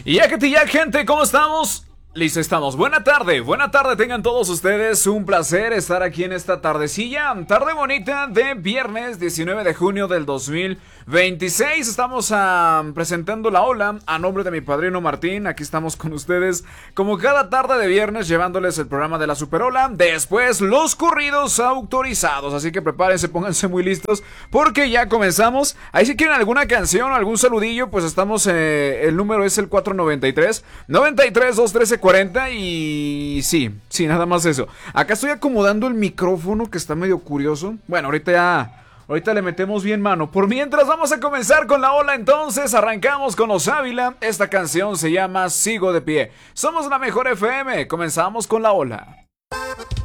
Y ya, gente, ¿cómo estamos? Listo, estamos. Buena tarde tengan todos ustedes. Un placer estar aquí en esta tardecilla, tarde bonita de viernes 19 de junio del 2026. Estamos presentando la ola a nombre de mi padrino Martín. Aquí estamos con ustedes como cada tarde de viernes, llevándoles el programa de la Superola. Después los corridos autorizados. Así que prepárense, pónganse muy listos porque ya comenzamos. Ahí si quieren alguna canción o algún saludillo, pues estamos, el número es el 493 93 213 40 y sí, nada más eso. Acá estoy acomodando el micrófono que está medio curioso. Bueno, ahorita le metemos bien mano. Por mientras vamos a comenzar con la ola. Entonces arrancamos con los Ávila. Esta canción se llama Sigo de Pie. Somos la mejor FM. Comenzamos con la ola.